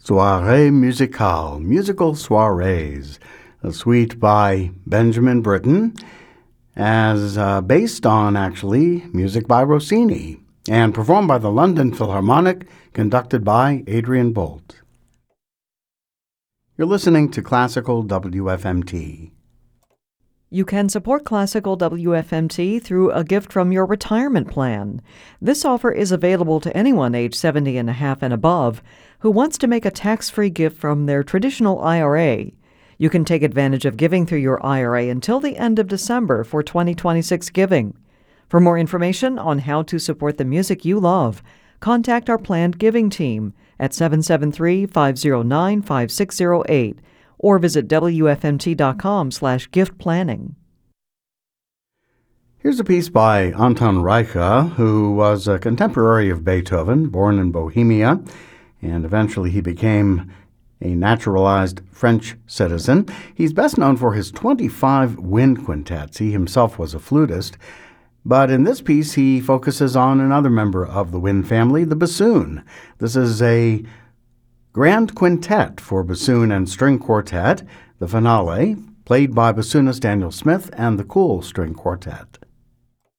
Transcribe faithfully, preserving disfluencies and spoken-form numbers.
Soirée musicale, musical soirees, a suite by Benjamin Britten, as uh, based on, actually, music by Rossini, and performed by the London Philharmonic, conducted by Adrian Bolt. You're listening to Classical W F M T. You can support Classical W F M T through a gift from your retirement plan. This offer is available to anyone age seventy and a half and above who wants to make a tax-free gift from their traditional I R A. You can take advantage of giving through your I R A until the end of December for twenty twenty-six giving. For more information on how to support the music you love, contact our planned giving team at seven seven three, five zero nine, five six zero eight or visit W F M T dot com slash gift planning. Here's a piece by Anton Reicha, who was a contemporary of Beethoven, born in Bohemia, and eventually he became a naturalized French citizen. He's best known for his twenty-five wind quintets. He himself was a flutist, but in this piece he focuses on another member of the wind family, the bassoon. This is a grand quintet for bassoon and string quartet, the finale, played by bassoonist Daniel Smith and the Cool String Quartet.